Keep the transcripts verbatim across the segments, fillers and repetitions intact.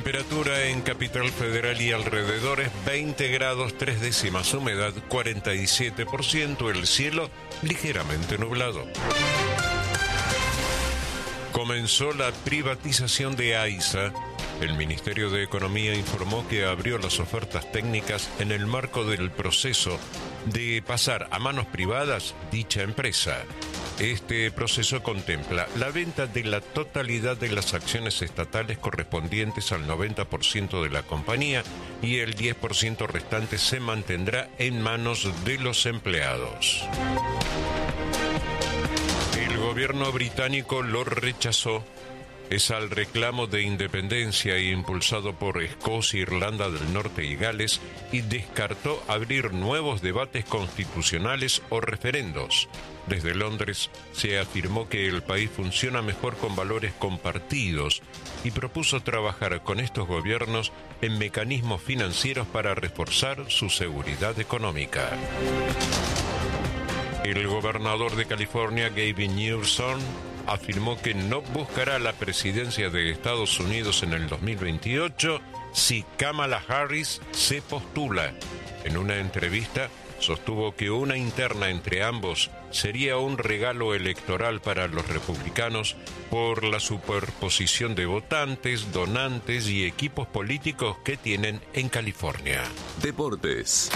Temperatura en Capital Federal y alrededores veinte grados tres décimas, humedad cuarenta y siete por ciento, el cielo ligeramente nublado. Comenzó la privatización de AISA. El Ministerio de Economía informó que abrió las ofertas técnicas en el marco del proceso de pasar a manos privadas dicha empresa. Este proceso contempla la venta de la totalidad de las acciones estatales correspondientes al noventa por ciento de la compañía y el diez por ciento restante se mantendrá en manos de los empleados. El gobierno británico lo rechazó. Es al reclamo de independencia impulsado por Escocia, Irlanda del Norte y Gales y descartó abrir nuevos debates constitucionales o referendos. Desde Londres se afirmó que el país funciona mejor con valores compartidos y propuso trabajar con estos gobiernos en mecanismos financieros para reforzar su seguridad económica. El gobernador de California, Gavin Newsom, afirmó que no buscará la presidencia de Estados Unidos en el dos mil veintiocho si Kamala Harris se postula. En una entrevista, sostuvo que una interna entre ambos sería un regalo electoral para los republicanos por la superposición de votantes, donantes y equipos políticos que tienen en California. Deportes.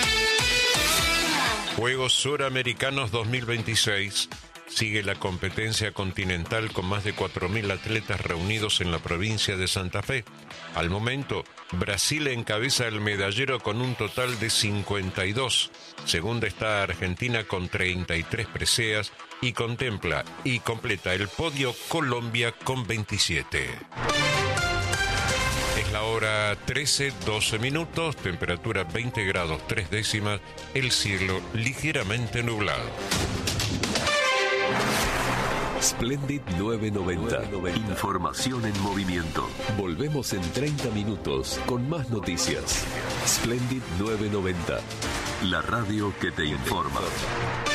Juegos Suramericanos dos mil veintiséis. Sigue la competencia continental con más de cuatro mil atletas reunidos en la provincia de Santa Fe. Al momento, Brasil encabeza el medallero con un total de cincuenta y dos. Segunda está Argentina con treinta y tres preseas y contempla y completa el podio Colombia con veintisiete. Es la hora trece, doce minutos, temperatura veinte grados tres décimas, el cielo ligeramente nublado. Splendid novecientos noventa. Información en movimiento. Volvemos en treinta minutos con más noticias. Splendid novecientos noventa. La radio que te informa.